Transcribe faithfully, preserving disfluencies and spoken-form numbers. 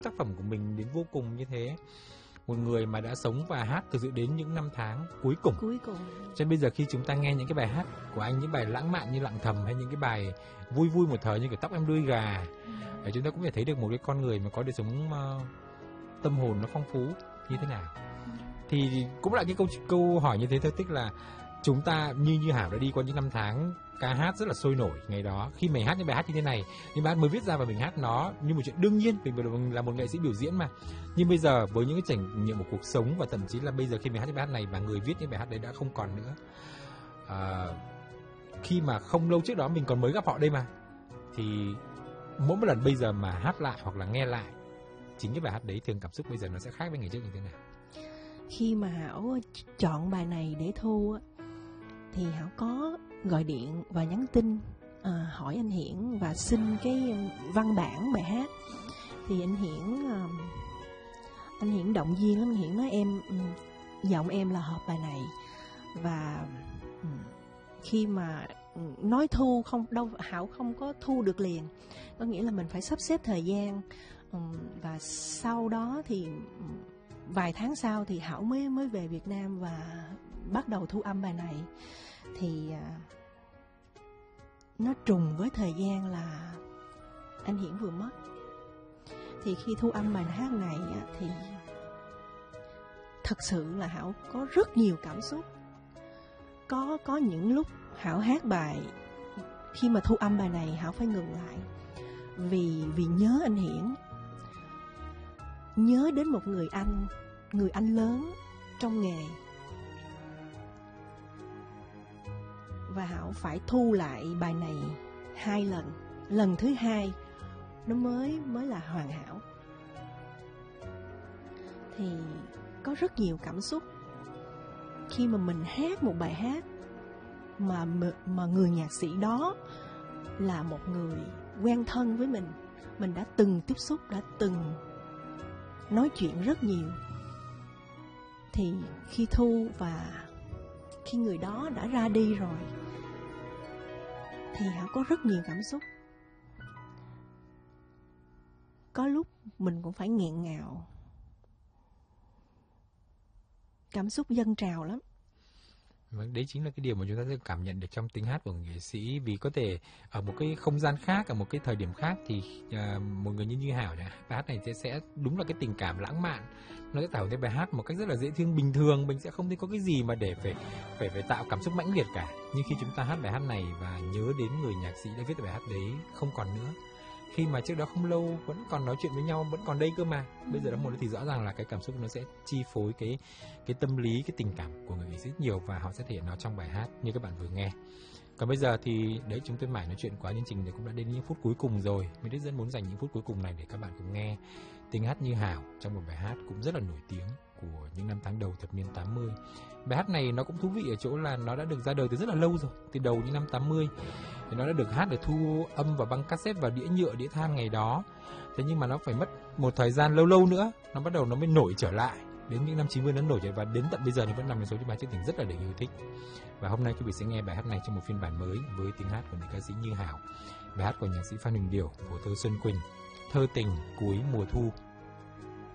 tác phẩm của mình đến vô cùng như thế. Một người mà đã sống và hát từ dự đến những năm tháng cuối cùng. Cuối cùng. Cho nên bây giờ khi chúng ta nghe những cái bài hát của anh, những bài lãng mạn như Lặng Thầm hay những cái bài vui vui một thời như kiểu Tóc Em Đuôi Gà, để chúng ta cũng phải thấy được một cái con người mà có đời sống uh, tâm hồn nó phong phú như thế nào. Thì cũng là cái câu câu hỏi như thế thôi, tức là chúng ta như như Hảo đã đi qua những năm tháng ca hát rất là sôi nổi ngày đó. Khi mình hát những bài hát như thế này, những bài hát mới viết ra và mình hát nó như một chuyện đương nhiên, mình là một nghệ sĩ biểu diễn mà. Nhưng bây giờ với những cái trải nghiệm của cuộc sống, và thậm chí là bây giờ khi mình hát những bài hát này và người viết những bài hát đấy đã không còn nữa, à, khi mà không lâu trước đó mình còn mới gặp họ đây mà, thì mỗi một lần bây giờ mà hát lại hoặc là nghe lại chính cái bài hát đấy, thường cảm xúc bây giờ nó sẽ khác với ngày trước như thế nào? Khi mà Hảo chọn bài này để thu thì Hảo có gọi điện và nhắn tin à, hỏi anh Hiển và xin cái văn bản bài hát. Thì anh Hiển à, anh Hiển động viên lắm. Anh Hiển nói em giọng em là hợp bài này, và khi mà nói thu không đâu, Hảo không có thu được liền, có nghĩa là mình phải sắp xếp thời gian, và sau đó thì vài tháng sau thì Hảo mới mới về Việt Nam và bắt đầu thu âm bài này. Thì nó trùng với thời gian là anh Hiển vừa mất. Thì khi thu âm bài hát này thì thật sự là Hảo có rất nhiều cảm xúc. Có có những lúc Hảo hát bài, khi mà thu âm bài này Hảo phải ngừng lại, vì vì nhớ anh Hiển, nhớ đến một người anh, người anh lớn trong nghề. Và Hảo phải thu lại bài này hai lần. Lần thứ hai nó mới mới là hoàn hảo. Thì có rất nhiều cảm xúc khi mà mình hát một bài hát mà mà người nhạc sĩ đó là một người quen thân với mình, mình đã từng tiếp xúc, đã từng nói chuyện rất nhiều. Thì khi thu và khi người đó đã ra đi rồi thì Hảo có rất nhiều cảm xúc. Có lúc mình cũng phải nghẹn ngào, cảm xúc dâng trào lắm. Vâng, đấy chính là cái điều mà chúng ta sẽ cảm nhận được trong tiếng hát của người nghệ sĩ. Vì có thể ở một cái không gian khác, ở một cái thời điểm khác thì uh, một người như Như Hảo này, bài hát này sẽ, sẽ đúng là cái tình cảm lãng mạn, nó sẽ tạo nên bài hát một cách rất là dễ thương, bình thường. Mình sẽ không thấy có cái gì mà để phải phải phải tạo cảm xúc mãnh liệt cả. Nhưng khi chúng ta hát bài hát này và nhớ đến người nhạc sĩ đã viết bài hát đấy không còn nữa, khi mà trước đó không lâu vẫn còn nói chuyện với nhau, vẫn còn đây cơ mà, bây giờ đã một thì rõ ràng là cái cảm xúc nó sẽ chi phối cái cái tâm lý, cái tình cảm của người nghệ sĩ rất nhiều, và họ sẽ thể hiện nó trong bài hát như các bạn vừa nghe. Còn bây giờ thì đấy, chúng tôi mãi nói chuyện quá, chương trình thì cũng đã đến những phút cuối cùng rồi. Mình rất muốn dành những phút cuối cùng này để các bạn cùng nghe tiếng hát Như Hảo trong một bài hát cũng rất là nổi tiếng của những năm tháng đầu thập niên tám mươi. Bài hát này nó cũng thú vị ở chỗ là nó đã được ra đời từ rất là lâu rồi, từ đầu những năm tám mươi. Thì nó đã được hát để thu âm vào băng cassette và đĩa nhựa, đĩa than ngày đó. Thế nhưng mà nó phải mất một thời gian lâu lâu nữa, nó bắt đầu nó mới nổi trở lại. Đến những năm chín mươi nó nổi trở lại, và đến tận bây giờ thì vẫn nằm trong số những bài chương trình rất là được yêu thích. Và hôm nay quý vị sẽ nghe bài hát này trong một phiên bản mới với tiếng hát của nữ ca sĩ Như Hảo. Bài hát của nhạc sĩ Phan Huỳnh Điểu, phổ thơ Xuân Quỳnh, Thơ Tình Cuối Mùa Thu.